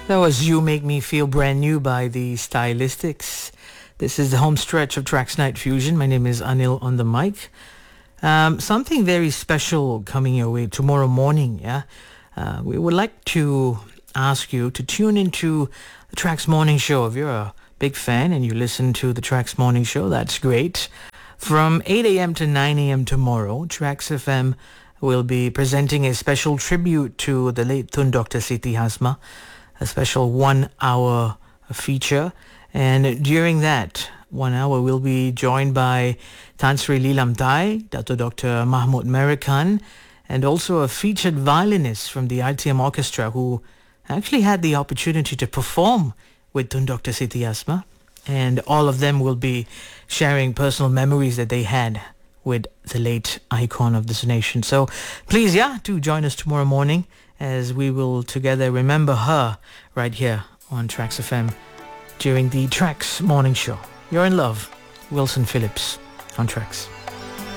That was You Make Me Feel Brand New by the Stylistics. This is the home stretch of Tracks Night Fusion. My name is Anil on the mic. Something very special coming your way tomorrow morning, yeah? We would like to ask you to tune into the Tracks Morning Show. If you're a big fan and you listen to the Tracks Morning Show, that's great. From 8 a.m. to 9 a.m. tomorrow, Tracks FM will be presenting a special tribute to the late Tun Dr. Siti Hasma, a special 1 hour feature. And during that 1 hour, we'll be joined by Tan Sri Leelam Tai, Dr. Mahmood Merikan, and also a featured violinist from the RTM Orchestra who actually had the opportunity to perform with Tun Dr. Siti Hasma. And all of them will be sharing personal memories that they had with the late icon of this nation. So please, do join us tomorrow morning as we will together remember her right here on Tracks FM during the Tracks Morning Show. You're in love, Wilson Phillips on Tracks.